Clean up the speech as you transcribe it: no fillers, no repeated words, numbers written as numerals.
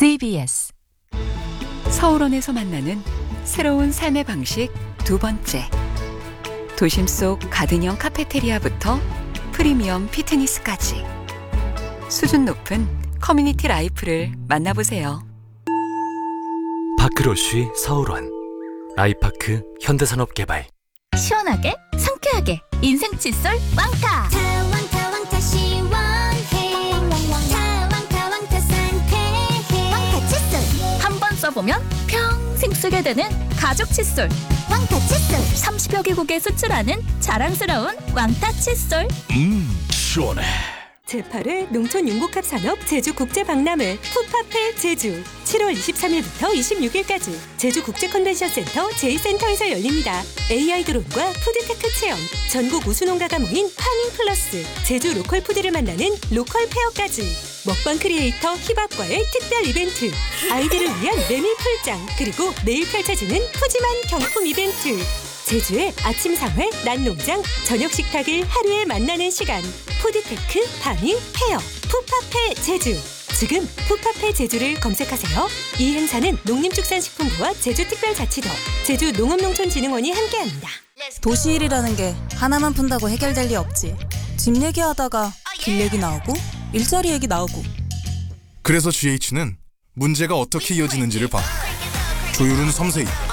CBS 서울원에서 만나는 새로운 삶의 방식 두 번째. 도심 속 가든형 카페테리아부터 프리미엄 피트니스까지 수준 높은 커뮤니티 라이프를 만나보세요. 파크로쉬 서울원 아이파크 현대산업개발. 시원하게 상쾌하게 인생 칫솔 왕타. 왕타 시원해. 왕타 상쾌해. 왕타 칫솔. 한 번 써보면 평생 쓰게 되는 가죽 칫솔. 왕타 칫솔. 30여 개국에 수출하는 자랑스러운 왕타 칫솔. 시원해. 제8회 농촌융복합 산업 제주국제박람회 푸파페 제주 7월 23일부터 26일까지 제주국제컨벤션센터 제2센터에서 열립니다. AI 드론과 푸드테크 체험, 전국 우수농가가 모인 파밍플러스, 제주 로컬 푸드를 만나는 로컬 페어까지 먹방 크리에이터 희밥과의 특별 이벤트, 아이들을 위한 메밀 풀장, 그리고 내일 펼쳐지는 푸짐한 경품 이벤트. 제주의 아침 상회, 낮 농장, 저녁 식탁을 하루에 만나는 시간. 푸드테크, 파밍, 페어, 푸파페 제주. 지금 푸파페 제주를 검색하세요. 이 행사는 농림축산식품부와 제주특별자치도, 제주농업농촌진흥원이 함께합니다. 도시 일이라는 게 하나만 푼다고 해결될 리 없지. 집 얘기하다가 길 얘기 나오고 일자리 얘기 나오고. 그래서 GH는 문제가 어떻게 이어지는지를 봐. 조율은 섬세히